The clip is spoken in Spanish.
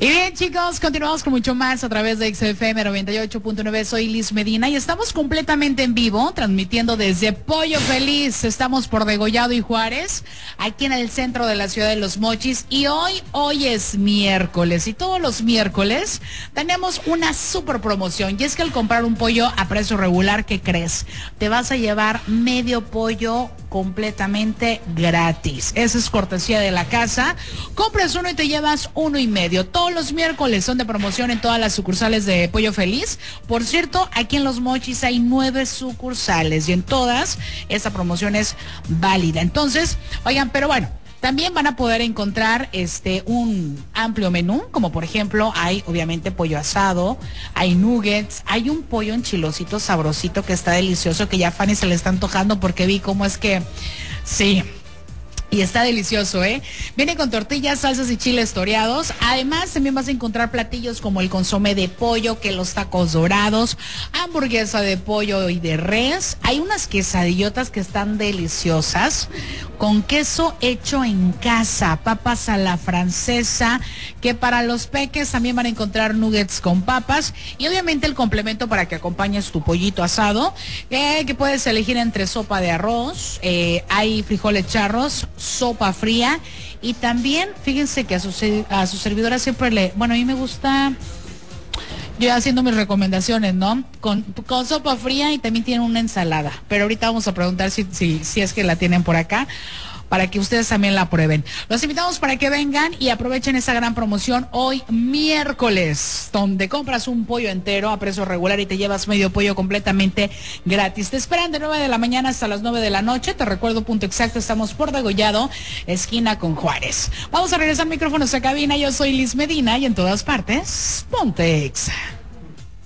Y bien, chicos, continuamos con mucho más a través de XFM 98.9. Soy Liz Medina y estamos completamente en vivo, transmitiendo desde Pollo Feliz. Estamos por Degollado y Juárez, aquí en el centro de la ciudad de Los Mochis. Y hoy es miércoles y todos los miércoles tenemos una super promoción. Y es que al comprar un pollo a precio regular, ¿qué crees? Te vas a llevar medio pollo completamente gratis. Esa es cortesía de la casa. Compras uno y te llevas uno y medio. Todos los miércoles son de promoción en todas las sucursales de Pollo Feliz. Por cierto, aquí en Los Mochis hay 9 sucursales y en todas esta promoción es válida. Entonces, oigan, pero bueno, también van a poder encontrar un amplio menú, como por ejemplo hay obviamente pollo asado, hay nuggets, hay un pollo enchilosito sabrosito que está delicioso, que ya a Fanny se le está antojando porque vi cómo es que, sí. Y está delicioso, ¿eh? Viene con tortillas, salsas y chiles toreados. Además, también vas a encontrar platillos como el consomé de pollo, que los tacos dorados, hamburguesa de pollo y de res. Hay unas quesadillotas que están deliciosas, con queso hecho en casa, papas a la francesa, que para los peques también van a encontrar nuggets con papas. Y obviamente el complemento para que acompañes tu pollito asado, que puedes elegir entre sopa de arroz, hay frijoles charros, sopa fría y también fíjense que a su servidora siempre bueno, a mí me gusta, yo haciendo mis recomendaciones, ¿no? Con sopa fría y también tienen una ensalada, pero ahorita vamos a preguntar si es que la tienen por acá, para que ustedes también la prueben. Los invitamos para que vengan y aprovechen esa gran promoción hoy miércoles, donde compras un pollo entero a precio regular y te llevas medio pollo completamente gratis. Te esperan de 9 de la mañana hasta las 9 de la noche. Te recuerdo, punto exacto, estamos por Degollado, esquina con Juárez. Vamos a regresar micrófonos a cabina. Yo soy Liz Medina y en todas partes, ponte Exa.